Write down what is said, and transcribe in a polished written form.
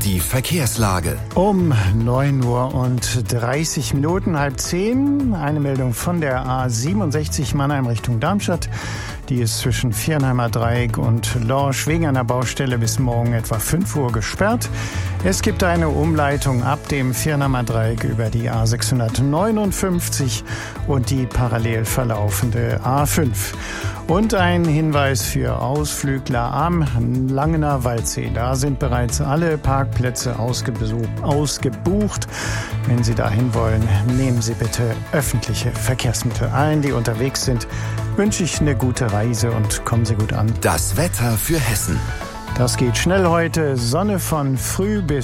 Die Verkehrslage. Um 9:30 Uhr, 9:30, eine Meldung von der A67 Mannheim Richtung Darmstadt. Die ist zwischen Viernheimer Dreieck und Lorsch wegen einer Baustelle bis morgen etwa 5 Uhr gesperrt. Es gibt eine Umleitung ab dem Viernheimer Dreieck über die A659 und die parallel verlaufende A5. Und ein Hinweis für Ausflügler am Langener Waldsee. Da sind bereits alle Parkplätze ausgebucht. Wenn Sie dahin wollen, nehmen Sie bitte öffentliche Verkehrsmittel. Allen, die unterwegs sind, wünsche ich eine gute Reise und kommen Sie gut an. Das Wetter für Hessen. Das geht schnell heute. Sonne von früh bis